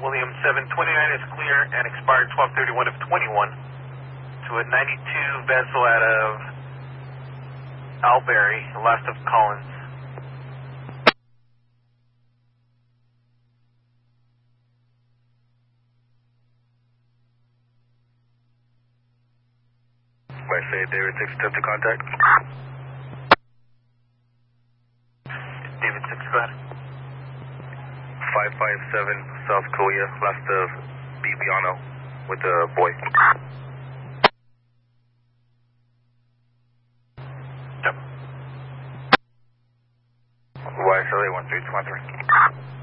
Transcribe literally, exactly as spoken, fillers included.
William seven twenty-nine is clear and expired twelve thirty-one of twenty-one to a ninety-two vessel out of Albury, last of Collins. West eight, David six, attempt to contact. David six, go ahead. five five seven South Korea, last of Bibiano with a boy. Yep. Y S L A one three two one three.